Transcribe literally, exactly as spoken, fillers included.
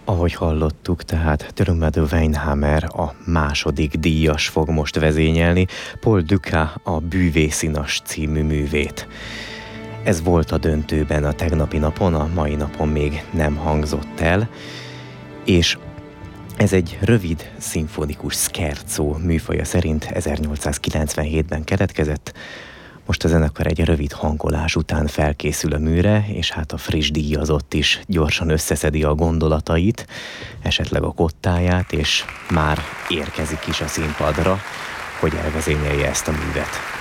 Ahogy hallottuk, tehát Trümmede Weinhammer a második díjas fog most vezényelni, Paul Dukas a Bűvészinas című művét. Ez volt a döntőben a tegnapi napon, a mai napon még nem hangzott el, és ez egy rövid szimfonikus scherzo műfaja szerint ezernyolcszázkilencvenhétben keletkezett. Most a zenekar egy rövid hangolás után felkészül a műre, és hát a friss díjazott is gyorsan összeszedi a gondolatait, esetleg a kottáját, és már érkezik is a színpadra, hogy elvezényelje ezt a művet.